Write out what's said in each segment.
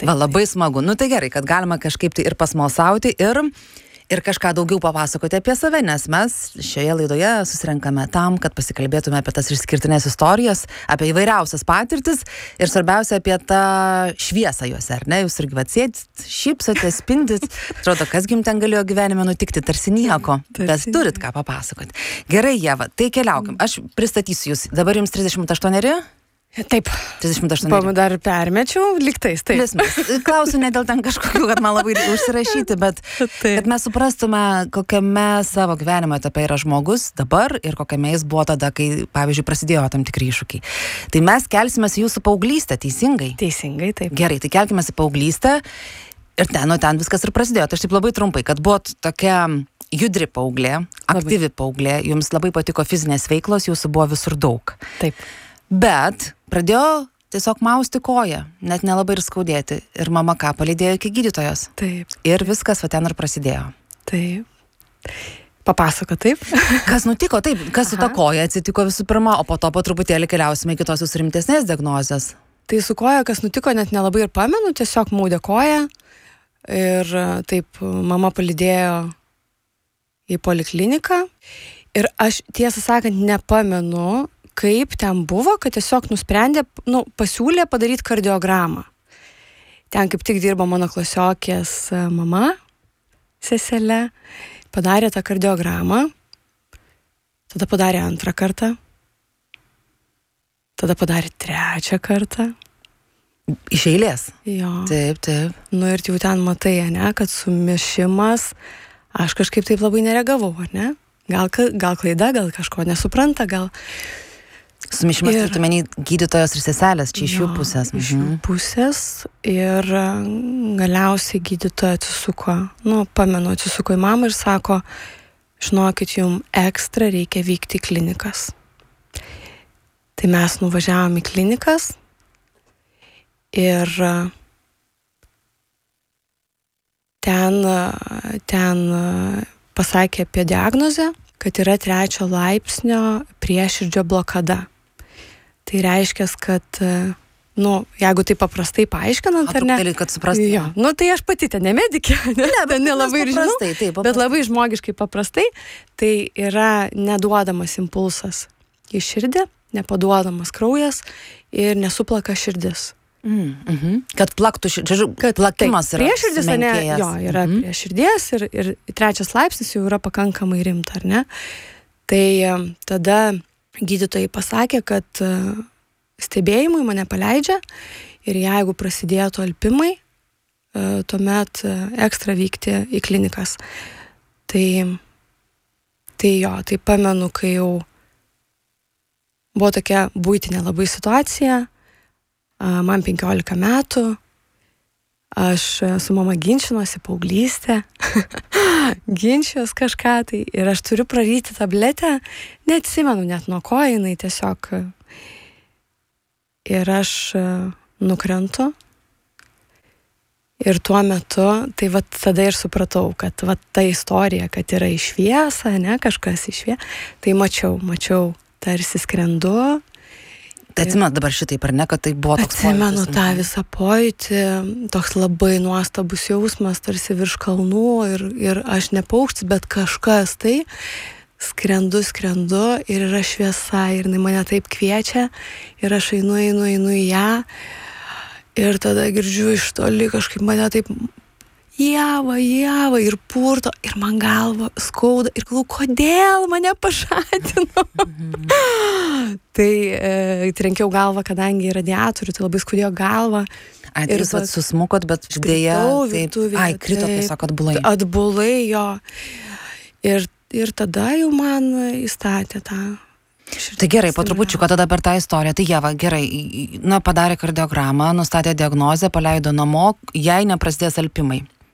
Va, labai smagu. Nu tai gerai, kad galima kažkaip tai ir pasmalsauti, ir kažką daugiau papasakoti apie save, nes mes šioje laidoje susirenkame tam, kad pasikalbėtume apie tas išskirtinės istorijas, apie įvairiausias patirtis ir svarbiausia apie tą šviesą juose, ar ne? Jūs irgi atsėdit, šypsote, spindit, atrodo, kas jums ten galėjo gyvenime nutikti, tarsi nieko, bet turit ką papasakoti. Gerai, Ieva, tai keliaukim. Aš pristatysiu jūs. Dabar jums 38? Taip. 38. Dar permečiau, lygtais, taip. Klausiu ne dėl ten kažkokių, kad man labai užsirašyti, bet kad mes suprastume, kokiame savo gyvenimo etape yra žmogus dabar ir kokiame jis buvo tada, kai, pavyzdžiui, prasidėjo tam tikri iššūkiai. Tai mes kelsimės į jūsų paauglystę, teisingai? Teisingai, taip. Gerai, tai kelkimės į paauglystę ir ten viskas ir prasidėjo. Tai aš taip labai trumpai, kad buvot tokia judri paauglė, aktyvi paauglė, jums labai patiko fizinės veiklos, jūsų buvo visur daug. Taip. Bet pradėjo tiesiog mausti koją, net nelabai ir skaudėti. Ir mama ką, palydėjo iki gydytojos. Taip. Ir viskas va ten ir prasidėjo. Taip. Papasako, taip? Kas nutiko, taip, kas su ta koja atsitiko visų pirma, o po to po truputėlį keliausime iki tos jūsų rimtesnės diagnozės. Tai su koja, kas nutiko, net nelabai ir pamenu, tiesiog maudė koją. Ir taip, mama palydėjo į polikliniką. Ir aš, tiesą sakant, nepamenu, kaip ten buvo, kad tiesiog nusprendė, pasiūlė padaryti kardiogramą. Ten kaip tik dirbo mano klasiokės mama, seselė, padarė tą kardiogramą, tada padarė antrą kartą, tada padarė trečią kartą. Iš eilės? Jo. Taip, taip. Ir jau ten matai, ne, kad sumišimas, aš kažkaip taip labai nereagavau, ar ne? Gal klaida, gal kažko nesupranta, gal... Sumišimas turite menį gydytojos ir seselės, čia iš jų pusės. Iš jų pusės ir galiausiai gydytoja atsisuko į mamą ir sako, žinokit, jums ekstra reikia vykti į klinikas. Tai mes nuvažiavom į klinikas ir ten pasakė apie diagnozę, kad yra 3 laipsnio prieširdžio blokada. Tai reiškia, kad, jeigu tai paprastai paaiškinant, ar ne? Kad suprastai. Jo, tai aš pati ten ne medikė, nelabai ir žinau, bet labai žmogiškai paprastai, tai yra neduodamas impulsas į širdį, nepaduodamas kraujas ir nesuplaka širdis. Kad plaktų širdis, kad plakimas yra sumenkėjęs. Jo, yra prie širdies ir 3 laipsnis jau yra pakankamai rimta, ar ne? Tai tada gydytojai pasakė, kad stebėjimui mane paleidžia ir jeigu prasidėtų alpimai, tuomet ekstra vykti į klinikas. Tai pamenu, kai jau buvo tokia buitinė labai situacija, man 15 metų, aš su mama ginčinuosi paauglystę, ginčiuos kažką tai ir aš turiu praryti tabletę, neatsimenu net nuo ko jinai tiesiog. Ir aš nukrentu ir tuo metu, tai tada ir supratau, kad ta istorija, kad yra į šviesą, ne, kažkas į šviesą, tai mačiau tarsi skrendu. Tai atsimenat dabar šitaip, ar ne, kad tai buvo toks pojūtis? Atsimenu tą visą pojūtį, toks labai nuostabus jausmas, tarsi virš kalnų ir aš ne paukštis, bet kažkas tai, skrendu ir yra šviesa ir jinai mane taip kviečia ir aš einu į ją ir tada girdžiu iš toli kažkaip mane taip Ieva ir purto ir man galva skauda ir galvoju, kodėl mane pašatino. Tai trenkiau galvą, kadangi radiatorių, tai labai skaudėjo galvą. Ir jūs susmukot, bet dėja, krito tiesiog atbulai. Atbulai, jo. Ir tada jau man įstatė tą. Tai gerai, po trupučiuką tada per tą istoriją. Tai Ieva, gerai, padarė kardiogramą, nustatė diagnozę, paleido namo, jei neprasidės alpimai.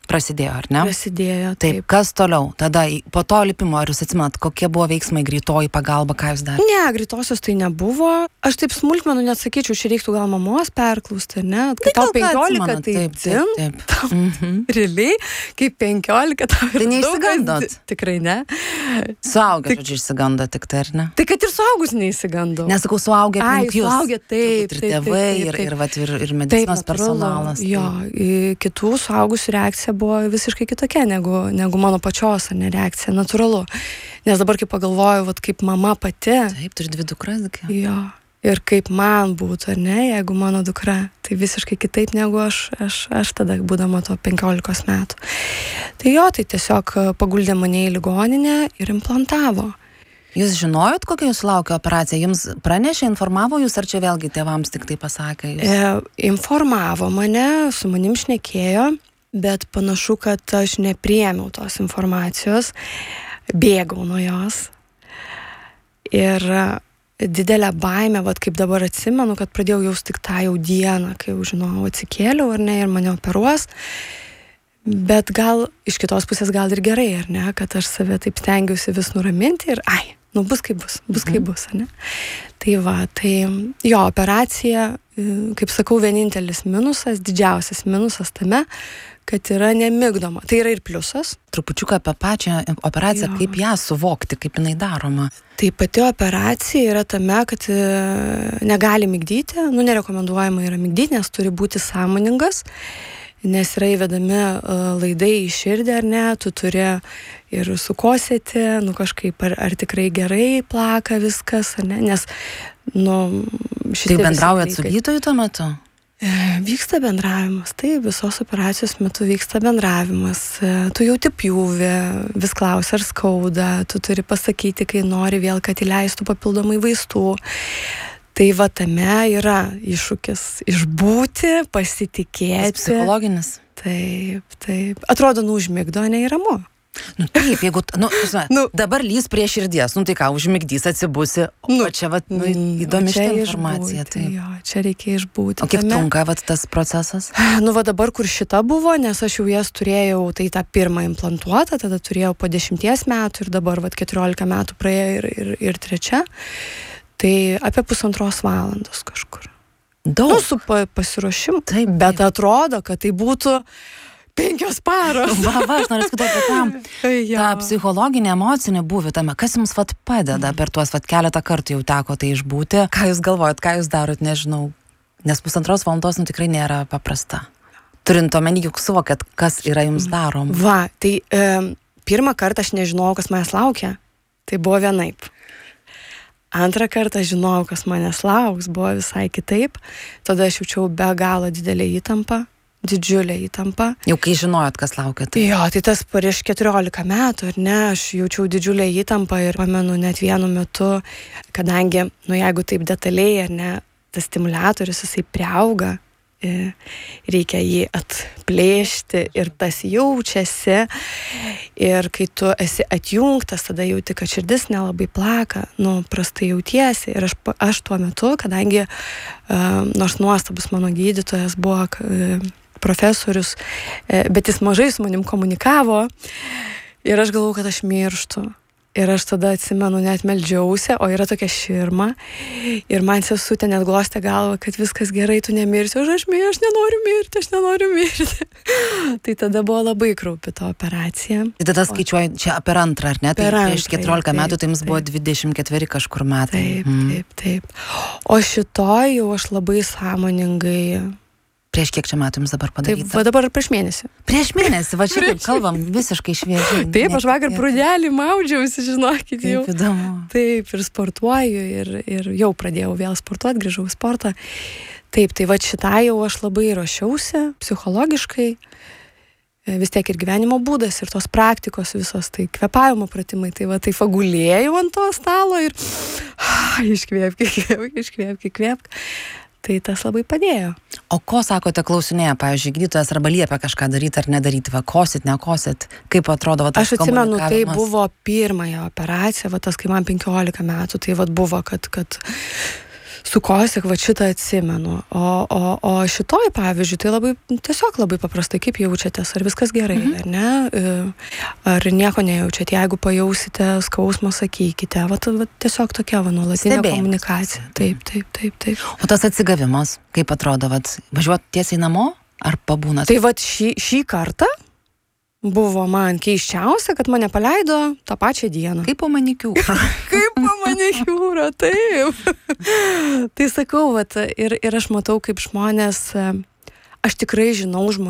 prasidėjo, ar ne? Prasidėjo, taip. Kas toliau? Tada po to lipimo, ar jūs atsimenat, kokie buvo veiksmai, greitoji pagalba, ką jūs darėte? Ne, greitosios tai nebuvo. Aš taip smulkmenų neatsakyčiau, čia reiktų gal mamos perklausti, ne? Kai tau 15, tai taip. Realiai, kai 15, tau tai neišsigandot? Tikrai ne. Suaugę, žodžiu, išsigando tik tai, ar ne? Tai kad ir suaugus neišsigando. Nesakau, suaugę aplink jūs. Suaugę, taip. Ir tėvai, ir medicinos personalas. Jo, kitų suaugusių reakcija buvo visiškai kitokia negu mano pačios, ar ne, reakcija, natūralu. Nes dabar, kai pagalvoju, vat, kaip mama pati. Taip, turi 2 dukras. Jo, ir kaip man būtų, ar ne, jeigu mano dukra, tai visiškai kitaip negu aš tada, būdama to 15 metų. Tai jo, tai tiesiog paguldė mane į ligoninę ir implantavo. Jūs žinojot, kokia jūsų laukia operacija? Jums pranešė, informavo jūs, ar čia vėlgi tėvams tik tai pasakė jūs? Informavo mane, su manim šnekėjo, bet panašu, kad aš nepriėmiau tos informacijos, bėgau nuo jos. Ir didelę baimę, vat kaip dabar atsimenu, kad pradėjau jausti tik tą jau dieną, kai jau žinojau, atsikėliau, ar ne, ir mane operuos. Bet gal iš kitos pusės gal ir gerai, ar ne, kad aš save taip stengiausi vis nuraminti ir bus kaip bus, ar ne. Tai va, tai jo, operacija, kaip sakau, vienintelis minusas, didžiausias minusas tame, kad yra nemigdoma. Tai yra ir pliusas. Trupučiuką apie pačią operaciją, kaip ją suvokti, kaip jinai daroma. Tai pati operacija yra tame, kad negali migdyti, nerekomenduojama yra migdyti, nes turi būti sąmoningas, nes yra įvedami laidai į širdį, ar ne, tu turi ir sukosėti, kažkaip, ar tikrai gerai plaka viskas, ar ne, nes, šitie... Tai bendraujat su gydytoju tuo metu? Vyksta bendravimas, tai visos operacijos metu vyksta bendravimas, tu jauti pjūvį, vis klausi ar skauda, tu turi pasakyti, kai nori vėl, kad įleistų papildomai vaistų. Tai va tame yra iššūkis išbūti, pasitikėti. Psichologinis. Taip. Atrodo, užmigdo, neįramu. Taip, jeigu, dabar lys prie širdies, tai ką, užmigdys, atsibusi, o čia, įdomi šitą informaciją. Jo, čia reikia išbūti. O kiek trunka, tas procesas? Dabar, kur šita buvo, nes aš jau jas turėjau, tai tą pirmą implantuotą, tada turėjau po 10 metų ir dabar, 14 metų praėjo ir 3. Tai apie 1,5 valandos kažkur. Daug. Su pasiruošimu. Taip, bet atrodo, kad tai būtų 5 paros. Aš noriu skaityti apie tą psichologinį, emocinį būvį tame. Kas jums padeda per tuos keletą kartų jau teko tai išbūti? Ką jūs galvojat, ką jūs darot, nežinau. Nes 1,5 valandos tikrai nėra paprasta. Turint omeny, juk suvokėt, kas yra jums darom. Va, tai pirmą kartą aš nežinojau, kas manęs laukia. Tai buvo vienaip. Antrą kartą žinojau, kas manęs lauks, buvo visai kitaip. Tada aš jaučiau be galo didelę įtampą, didžiulę įtampą. Jau kai žinojot, kas laukia. Tai... Jo, tai tas prieš 14 metų, ar ne, aš jaučiau didžiulę įtampą ir pamenu net vienu metu, kadangi, jeigu taip detaliai, ar ne, tas stimuliatorius, jisai priauga, reikia jį atplėšti ir tas jaučiasi. Ir kai tu esi atjungtas, tada jauti, kad širdis nelabai plaka, prastai jautiesi. Ir aš tuo metu, kadangi nors nuostabus mano gydytojas buvo profesorius, bet jis mažai su manim komunikavo ir aš galvojau, kad aš mirštu. Ir aš tada atsimenu, net meldžiausi, o yra tokia širma. Ir man sesutė net glostė galvą, kad viskas gerai, tu nemirsi. Aš nenoriu mirti. Tai tada buvo labai kraupi ta operacija. Tai tada skaičiuoju, čia per antrą, ar ne? Tai prieš 14 metų, tai jums buvo 24 kažkur metai. Taip. O šitoj jau aš labai sąmoningai... Prieš kiek čia metų jums dabar padaryta? Taip, dabar prieš mėnesį. Prieš mėnesį, va čia kaip kalbam, visiškai šviežiai. Taip, aš vakar prūdelį maudžiausi, žinokit, jau. Taip, įdomu. Taip, ir sportuoju, ir jau pradėjau vėl sportuoti, grįžau į sportą. Taip, tai va šitą jau aš labai ruošiausi, psichologiškai. Vis tiek ir gyvenimo būdas, ir tos praktikos visos, tai kvėpavimo pratimai, tai va taip gulėjau ant to stalo ir iškvėpk. Tai tas labai padėjo. O ko sakote, klausinėje, pavyzdžiui, gydytojas arba liepia kažką daryti ar nedaryti, kosit, nekosit, kaip atrodo tas komunikavimas? Aš atsimenu, tai buvo pirmąją operaciją, tas, kai man 15 metų, tai buvo, kad sukosėk, va šitą atsimenu. O šitoj, pavyzdžiui, tai tiesiog labai paprastai, kaip jaučiatės, ar viskas gerai, ar ne, ar nieko nejaučiat, jeigu pajausite skausmą, sakykite, va tiesiog tokia nuolatinė komunikacija. Taip. O tas atsigavimas, kaip atrodo, važiuot tiesiai namo, ar pabūnat? Tai va šį kartą buvo man keiščiausia, kad mane paleido tą pačią dieną. Kaip po manikiūro. Kaip po manikiūro, taip. Tai sakau, ir aš matau, kaip žmonės, aš tikrai žinau žmonių,